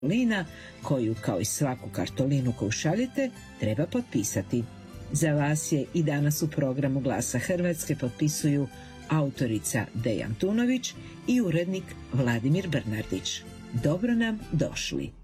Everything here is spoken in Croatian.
kartolina koju, kao i svaku kartolinu koju šaljete, treba potpisati. Za vas je i danas u programu Glasa Hrvatske potpisuju autorica Deja Antunović i urednik Vladimir Bernardić. Dobro nam došli!